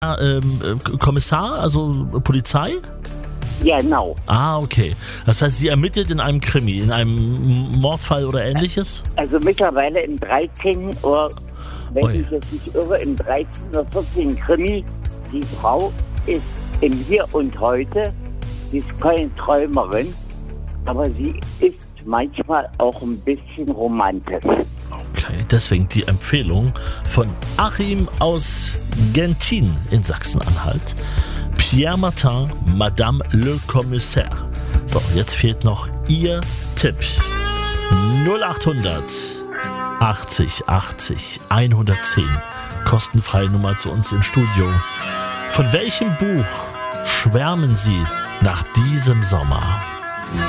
Kommissar, also Polizei? Ja, genau. Ah, okay. Das heißt, sie ermittelt in einem Krimi, in einem Mordfall oder ähnliches? Also mittlerweile im 13. oder, wenn Ui. ich jetzt nicht irre, im 13. oder 14. Krimi. Die Frau ist im Hier und Heute, sie ist keine Träumerin, aber sie ist manchmal auch ein bisschen romantisch. Okay, deswegen die Empfehlung von Achim aus Gentin in Sachsen-Anhalt. Pierre Martin, Madame le Commissaire. So, jetzt fehlt noch Ihr Tipp. 0800 80 80 110. Kostenfreie Nummer zu uns im Studio. Von welchem Buch schwärmen Sie nach diesem Sommer?